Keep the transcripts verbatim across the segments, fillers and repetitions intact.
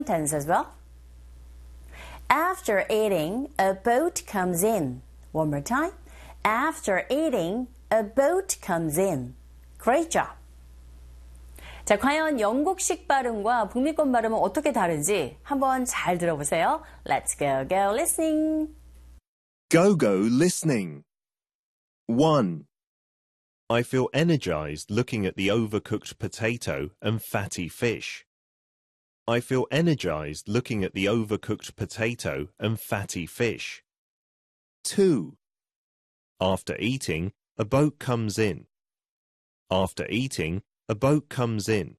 tense as well. After eating, a boat comes in. One more time. After eating, a boat comes in. Great job. 자, 과연 영국식 발음과 북미권 발음은 어떻게 다른지 한번 잘 들어보세요. Let's go, go listening. Go, go listening. one. I feel energized looking at the overcooked potato and fatty fish. I feel energized looking at the overcooked potato and fatty fish. two. After eating, a boat comes in. After eating, a boat comes in.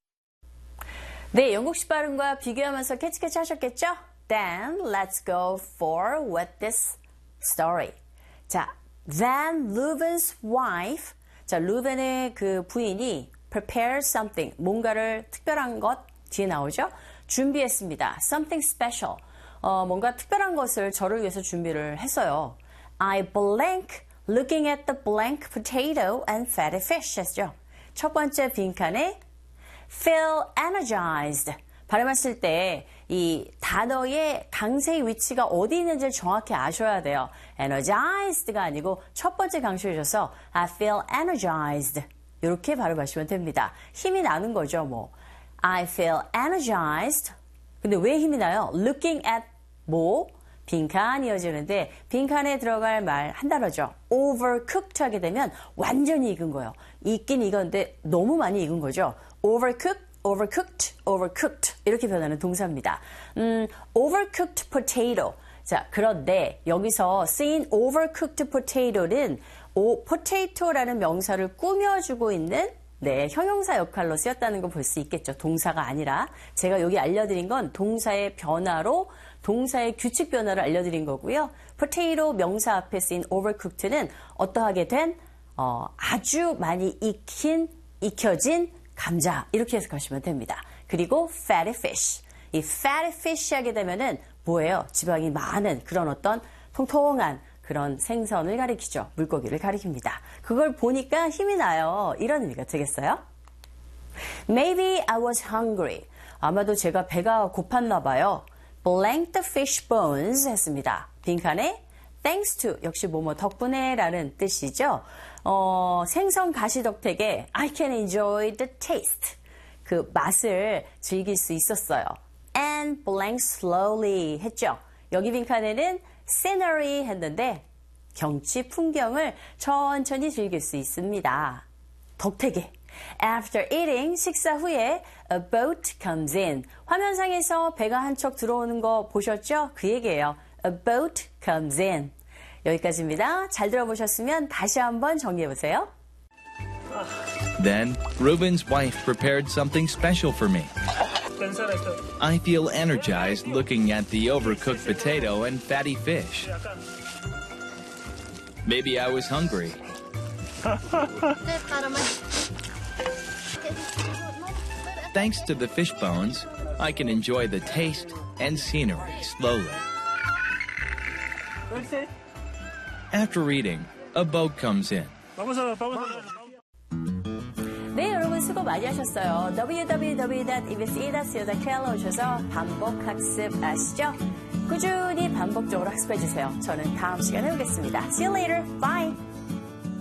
네, 영국식 발음과 비교하면서 캐치캐치 하셨겠죠? Then let's go for with this story. 자, then Reuben's wife, 자, 루벤의 그 부인이 prepare something, 뭔가를 특별한 것 뒤에 나오죠? 준비했습니다. Something special. 어, 뭔가 특별한 것을 저를 위해서 준비를 했어요. I blank looking at the blank potato and fatty fish 했죠. 첫 번째 빈칸에 feel energized. 발음하실 때 이 단어의 강세의 위치가 어디 있는지를 정확히 아셔야 돼요. energized가 아니고 첫 번째 강조해 줘서 I feel energized. 이렇게 발음하시면 됩니다. 힘이 나는 거죠, 뭐. I feel energized. 근데 왜 힘이 나요? Looking at 뭐? 빈칸 이어지는데 빈칸에 들어갈 말 한 단어죠. overcooked 하게 되면 완전히 익은 거예요. 익긴 익었는데 너무 많이 익은 거죠. overcooked, overcooked, overcooked 이렇게 변하는 동사입니다. 음, overcooked potato. 자, 그런데 여기서 쓰인 overcooked potato는 오, potato라는 명사를 꾸며주고 있는 네, 형용사 역할로 쓰였다는 걸 볼 수 있겠죠. 동사가 아니라. 제가 여기 알려드린 건 동사의 변화로 동사의 규칙 변화를 알려드린 거고요. potato 명사 앞에 쓰인 overcooked는 어떠하게 된 어, 아주 많이 익힌, 익혀진 감자 이렇게 해석하시면 됩니다. 그리고 fatty fish. 이 fatty fish 하게 되면은 뭐예요? 지방이 많은 그런 어떤 통통한 그런 생선을 가리키죠. 물고기를 가리킵니다. 그걸 보니까 힘이 나요. 이런 의미가 되겠어요? Maybe I was hungry. 아마도 제가 배가 고팠나 봐요. Blank the fish bones 했습니다. 빈칸에 thanks to 역시 뭐뭐 덕분에 라는 뜻이죠. 어, 생선 가시덕택에 I can enjoy the taste. 그 맛을 즐길 수 있었어요. And blank slowly 했죠. 여기 빈칸에는 scenery 했는데 경치, 풍경을 천천히 즐길 수 있습니다. 덕택에. After eating, 식사 후에 a boat comes in. 화면상에서 배가 한 척 들어오는 거 보셨죠? 그 얘기예요. A boat comes in. 여기까지입니다. 잘 들어보셨으면 다시 한번 정리해보세요. Then, Reuben's wife prepared something special for me. I feel energized looking at the overcooked potato and fatty fish. Maybe I was hungry. Thanks to the fish bones, I can enjoy the taste and scenery slowly. After eating, a boat comes in. 네, 여러분 수고 많이 하셨어요. 더블유 더블유 더블유 닷 이비에스 이 닷 씨오 닷 케이알로 오셔서 반복 학습 아시죠? 꾸준히 반복적으로 학습해 주세요. 저는 다음 시간에 오겠습니다. See you later. Bye.